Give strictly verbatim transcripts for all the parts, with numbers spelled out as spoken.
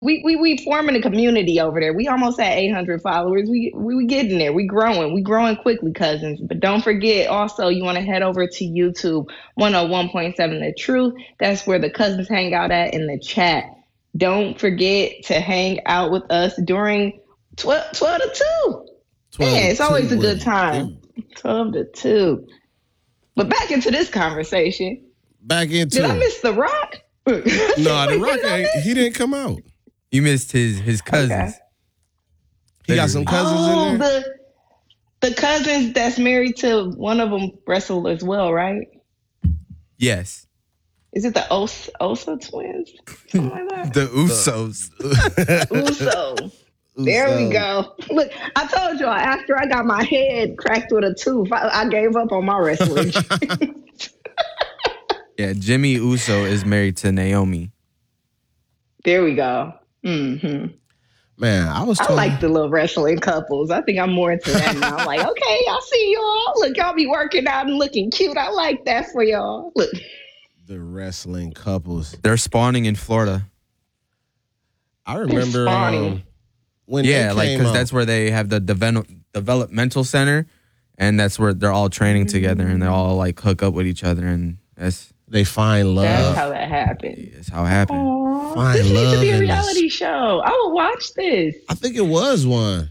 we we we forming a community over there. We almost at eight hundred followers. We we, we getting there. We growing. We growing quickly, cousins. But don't forget, also, you want to head over to YouTube, one oh one point seven The Truth. That's where the cousins hang out at in the chat. Don't forget to hang out with us during twelve, twelve to two. Man, it's always a good time. twelve to two. But back into this conversation. Back into Did I miss The Rock? No, The Rock, ain't, he didn't come out. You missed his his cousins. Okay. He got some cousins oh, in there? The, the cousins that's married to one of them wrestle as well, right? Yes. Is it the Os- Osa twins? Something like that? The Usos. Uso. There we go. Look, I told y'all, after I got my head cracked with a tooth, I, I gave up on my wrestling. Yeah, Jimmy Uso is married to Naomi. There we go. Mm-hmm. Man, I was I like the little wrestling couples. I think I'm more into that now. I'm like, okay, I see y'all. Look, y'all be working out and looking cute. I like that for y'all. Look. The wrestling couples. They're spawning in Florida. I remember um, when yeah, they like came because out. that's where they have the develop, developmental center, and that's where they're all training Mm-hmm. together, and they all like hook up with each other, and that's they find love. That's how that happened. That's how it happened. Aww, Find this needs to love be a in reality this. show. I would watch this. I think it was one.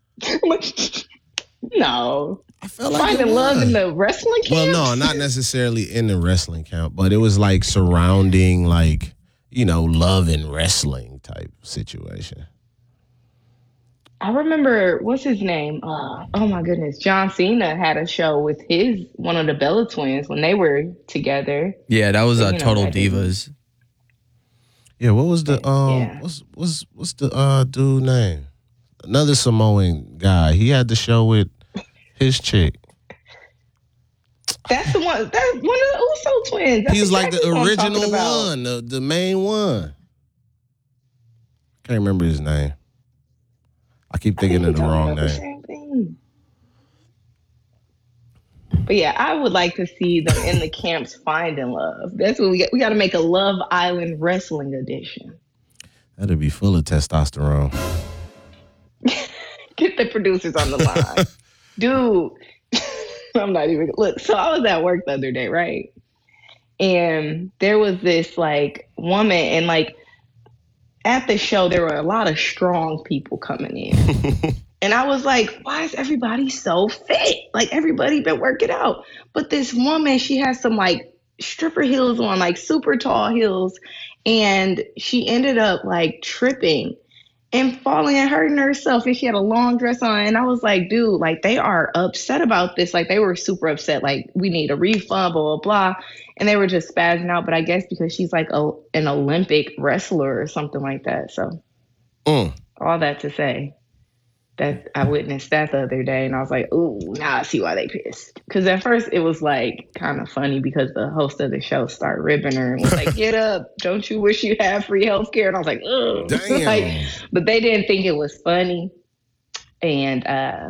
No. I felt like Finding it love was. in the wrestling camp? Well, no, not necessarily in the wrestling camp, but it was like surrounding, like, you know, love and wrestling type situation. I remember, what's his name? Uh, oh my goodness. John Cena had a show with his, one of the Bella twins when they were together. Yeah, that was You uh, know, Total that didn't- Divas. Yeah, what was the um Yeah. what's what's what's the uh dude name? Another Samoan guy. He had the show with his chick. That's the one, that's one of the Uso twins. That's He was like exactly the what I'm talking original about. one, the, the main one. Can't remember his name. I keep thinking I of think the we're wrong talking about the name. same thing. But yeah, I would like to see them in the camps finding love. That's what we got. We got to make a Love Island wrestling edition. That'd be full of testosterone. Get the producers on the line. Dude, I'm not even, look, so I was at work the other day, right? And there was this like woman, and like at the show, there were a lot of strong people coming in. And I was like, why is everybody so fit? Like everybody been working out. But this woman, she has some like stripper heels on, like super tall heels. And she ended up like tripping and falling and hurting herself. And she had a long dress on. And I was like, dude, like they are upset about this. Like they were super upset. Like we need a refund, blah, blah, blah. And they were just spazzing out. But I guess because she's like a, an Olympic wrestler or something like that. So Mm. all that to say that I witnessed that the other day. And I was like, ooh, now I see why they pissed. Because at first it was like kind of funny because the host of the show started ribbing her and was like, get up. Don't you wish you had free health care? And I was like, ugh. Damn. Like, but they didn't think it was funny. And uh,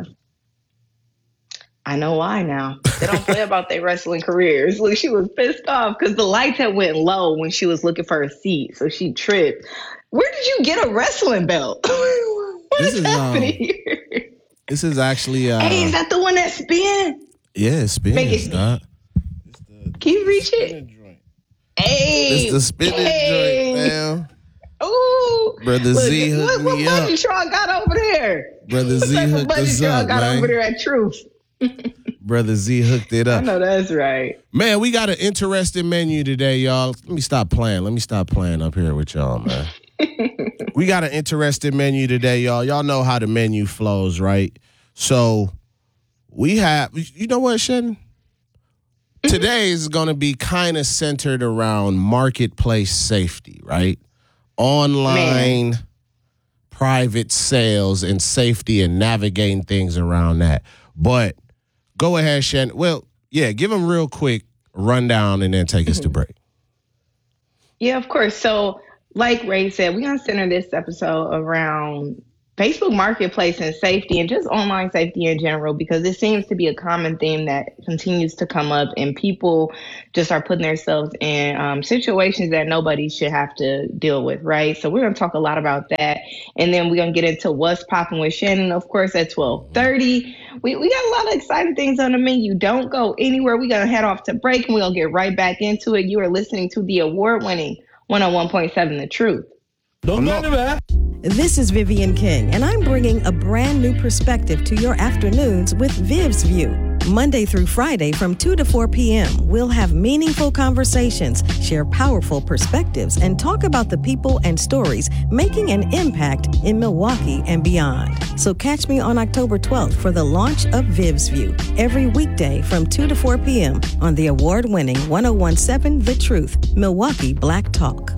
I know why now. They don't play about their wrestling careers. Look, she was pissed off because the lights had went low when she was looking for a seat. So she tripped. Where did you get a wrestling belt? What This is is, happening um, here? This is actually uh Hey, is that the one that spin? yeah, it spins, Make it- dog. Can you reach it? Hey, It's the spinning hey. joint, man. Ooh, Brother Look, Z hooked what, what me buddy up. Shaw got over there? Brother What Z type of hooked buddy us Shaw up, got man. over there at Truth? Brother Z hooked it I up. know that's right. Man, we got an interesting menu today, y'all. Let me stop playing. Let me stop playing up here with y'all, man. We got an interesting menu today, y'all. Y'all know how the menu flows, right? So we have, you know what, Shannon? Today is going to be kind of centered around marketplace safety, right? Online Man. private sales and safety and navigating things around that. But go ahead, Shannon. Well, yeah, give them real quick rundown and then take us to break. Yeah, of course. So, like Ray said, we're gonna center this episode around Facebook Marketplace and safety and just online safety in general, because it seems to be a common theme that continues to come up, and people just are putting themselves in um, situations that nobody should have to deal with, right? So we're going to talk a lot about that. And then we're going to get into what's popping with Shannon, of course, at twelve thirty. We, we got a lot of exciting things on the menu. Don't go anywhere. We're going to head off to break, and we're going to get right back into it. You are listening to the award-winning one oh one point seven The Truth. Don't go anywhere. This is Vivian King, and I'm bringing a brand new perspective to your afternoons with Viv's View. Monday through Friday from two to four p.m., we'll have meaningful conversations, share powerful perspectives, and talk about the people and stories making an impact in Milwaukee and beyond. So catch me on October twelfth for the launch of Viv's View, every weekday from two to four p.m. on the award-winning one oh one point seven The Truth, Milwaukee Black Talk.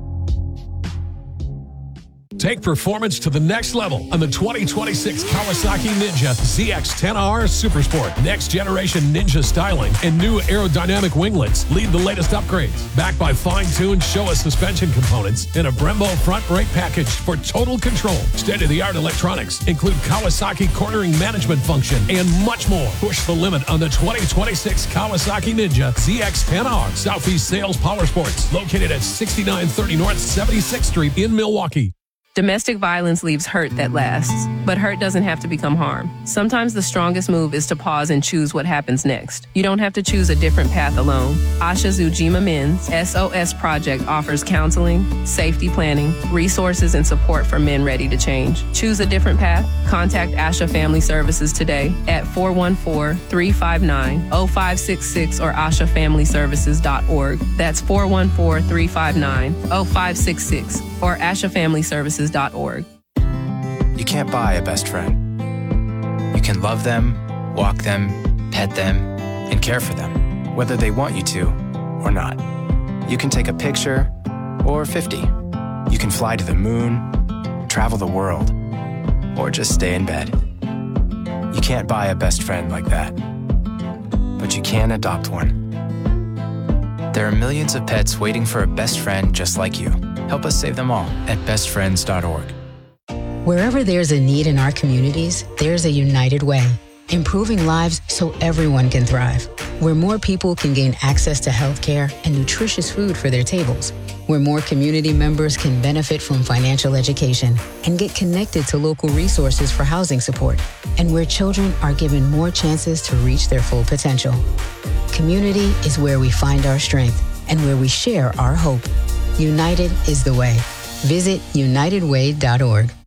Take performance to the next level on the twenty twenty-six Kawasaki Ninja Z X ten R Supersport. Next generation Ninja styling and new aerodynamic winglets lead the latest upgrades. Backed by fine-tuned Showa suspension components and a Brembo front brake package for total control. State-of-the-art electronics include Kawasaki cornering management function and much more. Push the limit on the twenty twenty-six Kawasaki Ninja Z X ten R. Southeast Sales Power Sports, located at sixty-nine thirty North seventy-sixth Street in Milwaukee. Domestic violence leaves hurt that lasts, but hurt doesn't have to become harm. Sometimes the strongest move is to pause and choose what happens next. You don't have to choose a different path alone. Asha's Ujima Men's S O S Project offers counseling, safety planning, resources, and support for men ready to change. Choose a different path? Contact Asha Family Services today at four one four, three five nine, zero five six six or asha family services dot org. That's four one four, three five nine, zero five six six or asha family services dot org. You can't buy a best friend. You can love them, walk them, pet them, and care for them, whether they want you to or not. You can take a picture or fifty. You can fly to the moon, travel the world, or just stay in bed. You can't buy a best friend like that, but you can adopt one. There are millions of pets waiting for a best friend just like you. Help us save them all at best friends dot org. Wherever there's a need in our communities, there's a United Way, improving lives so everyone can thrive. Where more people can gain access to healthcare and nutritious food for their tables. Where more community members can benefit from financial education and get connected to local resources for housing support. And where children are given more chances to reach their full potential. Community is where we find our strength and where we share our hope. United is the way. Visit united way dot org.